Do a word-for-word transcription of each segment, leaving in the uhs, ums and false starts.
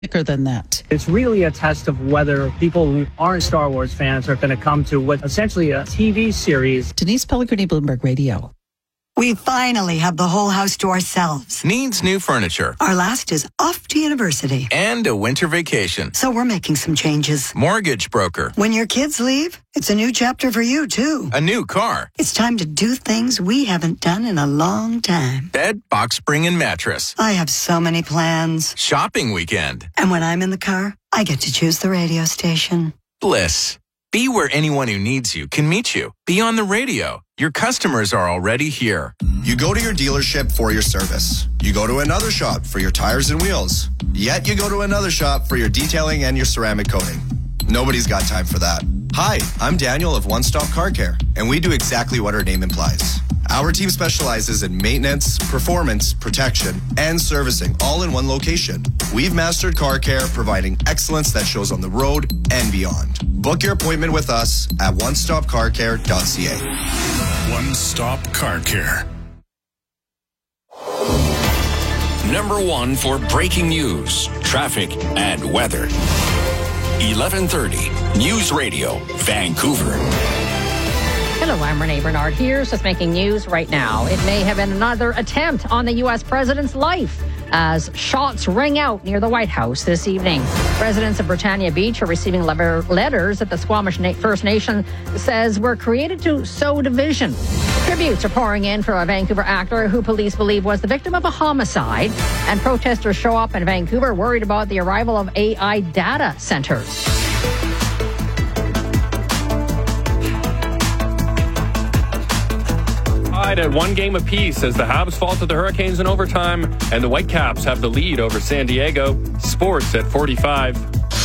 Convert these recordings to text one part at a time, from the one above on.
Thicker than that. It's really a test of whether people who aren't Star Wars fans are going to come to what essentially a T V series. Denise Pellegrini, Bloomberg Radio. We finally have the whole house to ourselves. Needs new furniture. Our last is off to university. And a winter vacation. So we're making some changes. Mortgage broker. When your kids leave, it's a new chapter for you, too. A new car. It's time to do things we haven't done in a long time. Bed, box spring, and mattress. I have so many plans. Shopping weekend. And when I'm in the car, I get to choose the radio station. Bliss. Be where anyone who needs you can meet you. Be on the radio. Your customers are already here. You go to your dealership for your service. You go to another shop for your tires and wheels. Yet you go to another shop for your detailing and your ceramic coating. Nobody's got time for that. Hi, I'm Daniel of One Stop Car Care, and we do exactly what our name implies. Our team specializes in maintenance, performance, protection, and servicing, all in one location. We've mastered car care, providing excellence that shows on the road and beyond. Book your appointment with us at one stop car care dot c a. One Stop Car Care. Number one for breaking news, traffic, and weather. eleven thirty News Radio, Vancouver. Hello, I'm Renee Bernard. Here's what's making news right now. It may have been another attempt on the U S president's life as shots ring out near the White House this evening. Residents of Britannia Beach are receiving letter- letters that the Squamish Na- First Nation says were created to sow division. Tributes are pouring in for a Vancouver actor who police believe was the victim of a homicide. And protesters show up in Vancouver worried about the arrival of A I data centers. At one game apiece as the Habs fall to the Hurricanes in overtime and the Whitecaps have the lead over San Diego. Sports at forty-five.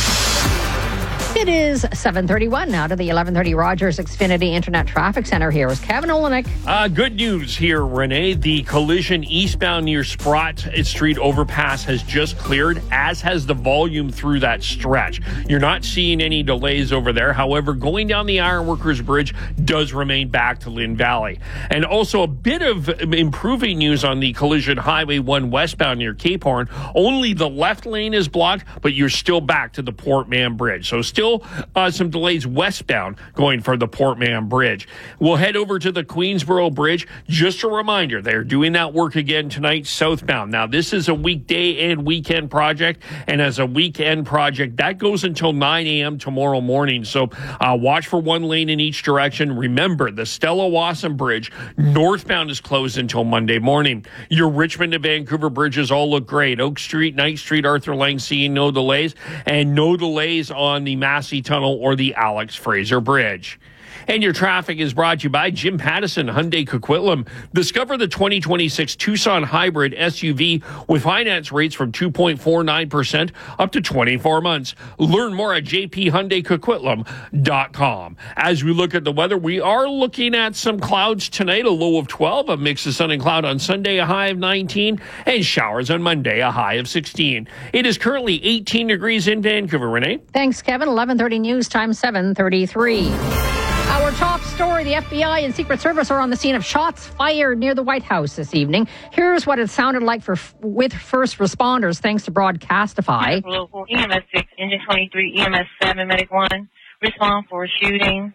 It is seven thirty-one now to the eleven thirty Rogers Xfinity Internet Traffic Center. Here is Kevin Olenek. Uh, good news here, Renee. The collision eastbound near Sprott Street overpass has just cleared, as has the volume through that stretch. You're not seeing any delays over there. However, going down the Ironworkers Bridge does remain back to Lynn Valley. And also a bit of improving news on the collision Highway one westbound near Cape Horn. Only the left lane is blocked, but you're still back to the Port Mann Bridge. So still Uh, some delays westbound going for the Port Mann Bridge. We'll head over to the Queensboro Bridge. Just a reminder, they're doing that work again tonight southbound. Now, this is a weekday and weekend project, and as a weekend project, that goes until nine a.m. tomorrow morning. So uh, watch for one lane in each direction. Remember, the Stella Wasson Bridge northbound is closed until Monday morning. Your Richmond to Vancouver bridges all look great. Oak Street, Knight Street, Arthur Lang seeing no delays, and no delays on the Massey Tunnel or the Alex Fraser Bridge. And your traffic is brought to you by Jim Pattison, Hyundai Coquitlam. Discover the twenty twenty-six Tucson Hybrid S U V with finance rates from two point four nine percent up to twenty-four months. Learn more at j p hyundai coquitlam dot com. As we look at the weather, we are looking at some clouds tonight, a low of twelve, a mix of sun and cloud on Sunday, a high of nineteen, and showers on Monday, a high of sixteen. It is currently eighteen degrees in Vancouver, Renee. Thanks, Kevin. eleven thirty News Time, seven thirty-three. Our top story, the F B I and Secret Service are on the scene of shots fired near the White House this evening. Here's what it sounded like for with first responders, thanks to Broadcastify. Local E M S six, Engine twenty-three, E M S seven, Medic one, respond for a shooting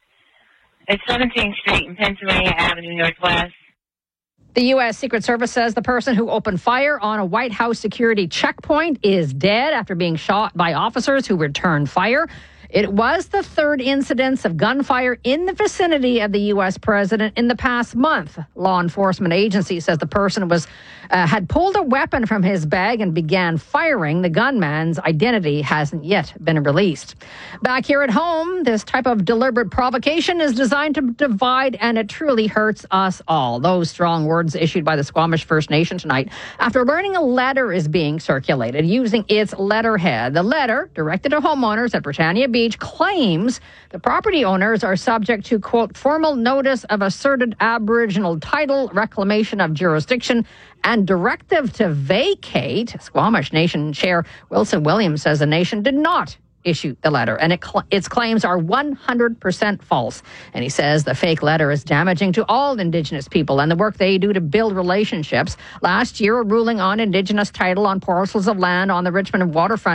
at seventeenth Street and Pennsylvania Avenue Northwest. The U S. Secret Service says the person who opened fire on a White House security checkpoint is dead after being shot by officers who returned fire. It was the third incidence of gunfire in the vicinity of the U S president in the past month. Law enforcement agency says the person was uh, had pulled a weapon from his bag and began firing. The gunman's identity hasn't yet been released. Back here at home, this type of deliberate provocation is designed to divide, and it truly hurts us all. Those strong words issued by the Squamish First Nation tonight after learning a letter is being circulated using its letterhead. The letter, directed to homeowners at Britannia Beach, claims the property owners are subject to, quote, formal notice of asserted Aboriginal title, reclamation of jurisdiction, and directive to vacate. Squamish Nation Chair Wilson Williams says the nation did not issued the letter, and it cl- its claims are one hundred percent false. And he says the fake letter is damaging to all Indigenous people and the work they do to build relationships. Last year, a ruling on Indigenous title on parcels of land on the Richmond waterfront